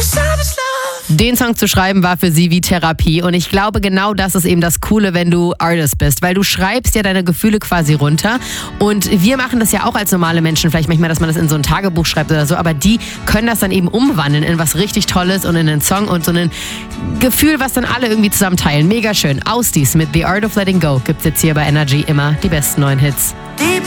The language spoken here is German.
Den Song zu schreiben war für sie wie Therapie und ich glaube, genau das ist eben das Coole, wenn du Artist bist, weil du schreibst ja deine Gefühle quasi runter und wir machen das ja auch als normale Menschen, vielleicht manchmal, dass man das in so ein Tagebuch schreibt oder so, aber die können das dann eben umwandeln in was richtig Tolles und in einen Song und so ein Gefühl, was dann alle irgendwie zusammen teilen. Mega schön. Ausdies mit The Art of Letting Go gibt's jetzt hier bei Energy immer die besten neuen Hits. Die